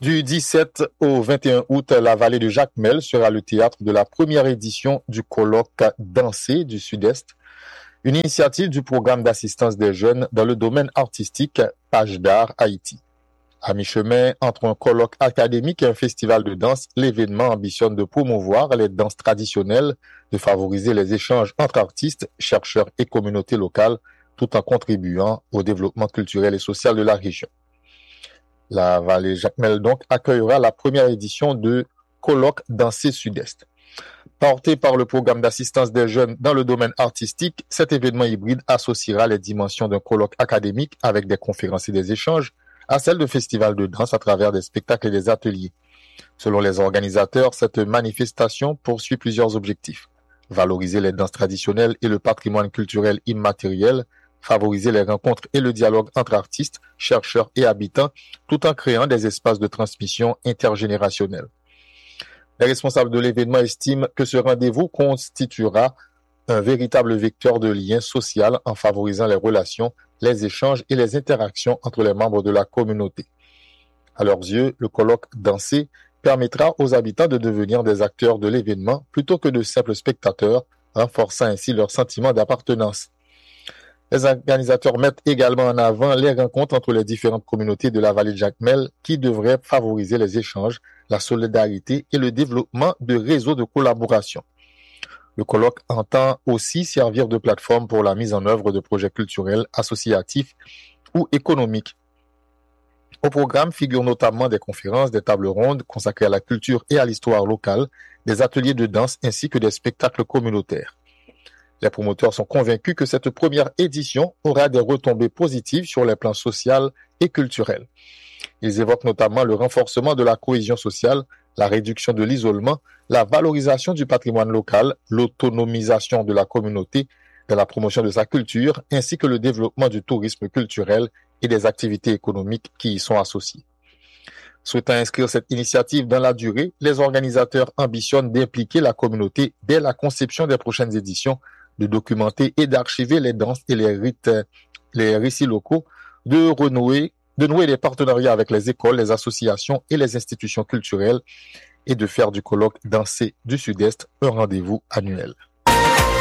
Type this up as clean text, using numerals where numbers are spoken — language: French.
Du 17 au 21 août, la vallée de Jacmel sera le théâtre de la première édition du colloque Danser du Sud-Est, une initiative du programme d'assistance des jeunes dans le domaine artistique Page d'Art Haïti. À mi-chemin entre un colloque académique et un festival de danse, l'événement ambitionne de promouvoir les danses traditionnelles, de favoriser les échanges entre artistes, chercheurs et communautés locales, tout en contribuant au développement culturel et social de la région. La vallée Jacmel donc accueillera la première édition de Colloque Danser Sud-Est. Porté par le programme d'assistance des jeunes dans le domaine artistique, cet événement hybride associera les dimensions d'un colloque académique avec des conférences et des échanges à celles de festivals de danse à travers des spectacles et des ateliers. Selon les organisateurs, cette manifestation poursuit plusieurs objectifs. Valoriser les danses traditionnelles et le patrimoine culturel immatériel, favoriser les rencontres et le dialogue entre artistes, chercheurs et habitants, tout en créant des espaces de transmission intergénérationnelle. Les responsables de l'événement estiment que ce rendez-vous constituera un véritable vecteur de lien social en favorisant les relations, les échanges et les interactions entre les membres de la communauté. À leurs yeux, le colloque Danser permettra aux habitants de devenir des acteurs de l'événement plutôt que de simples spectateurs, renforçant ainsi leur sentiment d'appartenance. Les organisateurs mettent également en avant les rencontres entre les différentes communautés de la vallée de Jacmel qui devraient favoriser les échanges, la solidarité et le développement de réseaux de collaboration. Le colloque entend aussi servir de plateforme pour la mise en œuvre de projets culturels, associatifs ou économiques. Au programme figurent notamment des conférences, des tables rondes consacrées à la culture et à l'histoire locale, des ateliers de danse ainsi que des spectacles communautaires. Les promoteurs sont convaincus que cette première édition aura des retombées positives sur les plans social et culturel. Ils évoquent notamment le renforcement de la cohésion sociale, la réduction de l'isolement, la valorisation du patrimoine local, l'autonomisation de la communauté dans la promotion de sa culture, ainsi que le développement du tourisme culturel et des activités économiques qui y sont associées. Souhaitant inscrire cette initiative dans la durée, les organisateurs ambitionnent d'impliquer la communauté dès la conception des prochaines éditions, de documenter et d'archiver les danses et les récits locaux, de nouer des partenariats avec les écoles, les associations et les institutions culturelles et de faire du colloque Danser du Sud-Est un rendez-vous annuel.